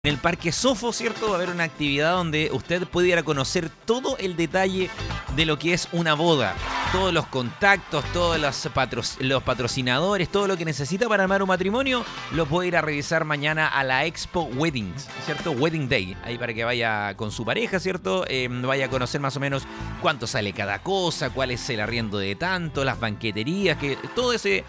En el Parque Sofo, ¿cierto? Va a haber una actividad donde usted puede ir a conocer todo el detalle de lo que es una boda. Todos los contactos, todos los patrocinadores, todo lo que necesita para armar un matrimonio, lo puede ir a revisar mañana a la Expo Weddings, ¿cierto? Wedding Day, ahí para que vaya con su pareja, ¿cierto? Vaya a conocer más o menos cuánto sale cada cosa, cuál es el arriendo de tanto, las banqueterías, que todo ese...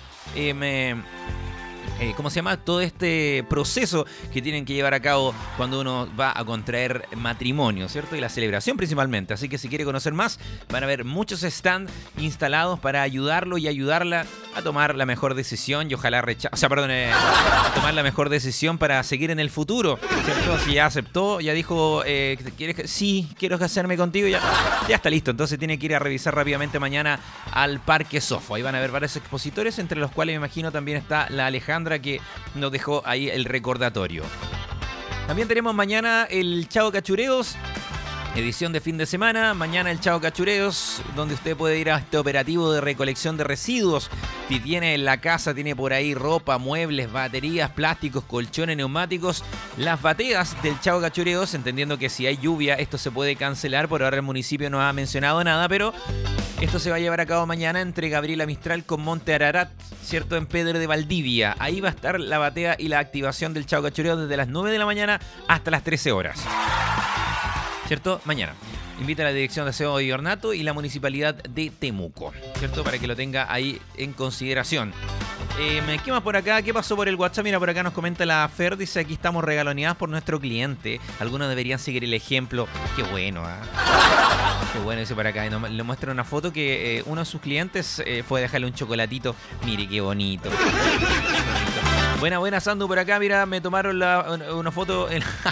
¿cómo se llama? Todo este proceso que tienen que llevar a cabo cuando uno va a contraer matrimonio, ¿cierto? Y la celebración principalmente. Así que si quiere conocer más, van a haber muchos stands instalados para ayudarlo y ayudarla a tomar la mejor decisión y ojalá tomar la mejor decisión para seguir en el futuro, ¿cierto? Si ya aceptó, ya dijo, sí, quiero casarme contigo, ya está listo. Entonces tiene que ir a revisar rápidamente mañana al Parque Sofo. Ahí van a haber varios expositores, entre los cuales me imagino también está la Alejandra, que nos dejó ahí el recordatorio. También tenemos mañana el Chao Cachureos, edición de fin de semana. Mañana el Chao Cachureos, donde usted puede ir a este operativo de recolección de residuos. Si tiene en la casa, tiene por ahí ropa, muebles, baterías, plásticos, colchones, neumáticos, las bateas del Chao Cachureos, entendiendo que si hay lluvia esto se puede cancelar. Por ahora el municipio no ha mencionado nada, pero esto se va a llevar a cabo mañana entre Gabriela Mistral con Monte Ararat, ¿cierto? En Pedro de Valdivia. Ahí va a estar la batea y la activación del Chao Cachureo desde las 9 de la mañana hasta las 13 horas. ¿Cierto? Mañana. Invita a la Dirección de Aseo y Ornato y la Municipalidad de Temuco, ¿cierto? Para que lo tenga ahí en consideración. ¿Qué más por acá? ¿Qué pasó por el WhatsApp? Mira, por acá nos comenta la Fer, dice: aquí estamos regaloneadas por nuestro cliente. Algunos deberían seguir el ejemplo. Qué bueno, ¿eh? Qué bueno, dice por acá. Y le muestra una foto que uno de sus clientes fue a dejarle un chocolatito. Mire, qué bonito. Buena, Sandu, por acá. Mira, me tomaron una foto.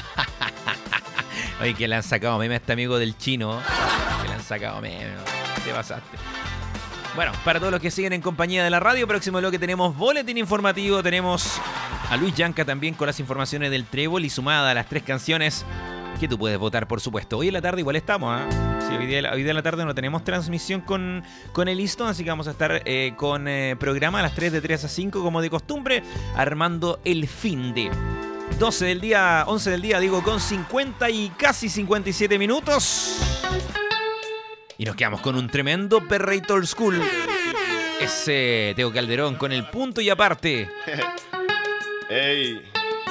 Oye, que le han sacado meme a este amigo del chino. Que le han sacado meme. Te pasaste. Bueno, para todos los que siguen en compañía de la radio, próximo bloque tenemos boletín informativo. Tenemos a Luis Yanca también con las informaciones del Trébol y sumada a las 3 canciones que tú puedes votar, por supuesto. Hoy en la tarde igual estamos, ¿eh? Sí, hoy día en la tarde no tenemos transmisión con el Easton, así que vamos a estar con programa a las 3 de 3 a 5, como de costumbre, armando el fin de 11 del día, con 50 y casi 57 minutos. Y nos quedamos con un tremendo perreíto old school. Ese Teo Calderón con el punto y aparte. Ey,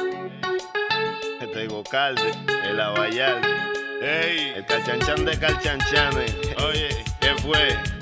Tego Calde, el Abayal. Ey, el Calchanchan de Calchanchanes. Oye, ¿qué fue?